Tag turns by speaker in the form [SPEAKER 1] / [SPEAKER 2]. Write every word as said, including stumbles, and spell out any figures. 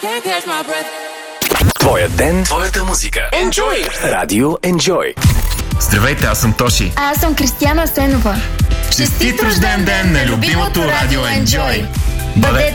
[SPEAKER 1] Твоя ден, твоята музика. Enjoy! Радио Enjoy.
[SPEAKER 2] Здравейте, аз съм Тоши.
[SPEAKER 3] А аз съм Кристияна Сенова.
[SPEAKER 2] Честит рожден ден на любимото Радио Enjoy!
[SPEAKER 3] Бъдете